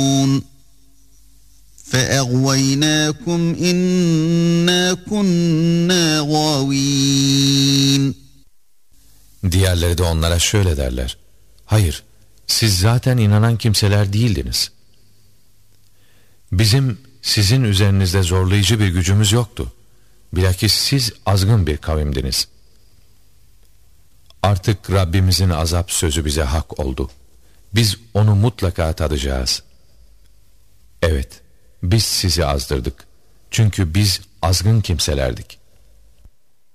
فَاَغْوَيْنَاكُمْ اِنَّا كُنَّا غَاوِينَ. Diğerleri de onlara şöyle derler: hayır, siz zaten inanan kimseler değildiniz. Bizim sizin üzerinizde zorlayıcı bir gücümüz yoktu. Bilakis siz azgın bir kavimdiniz. Artık Rabbimizin azap sözü bize hak oldu. Biz onu mutlaka tadacağız. Evet, biz sizi azdırdık. Çünkü biz azgın kimselerdik.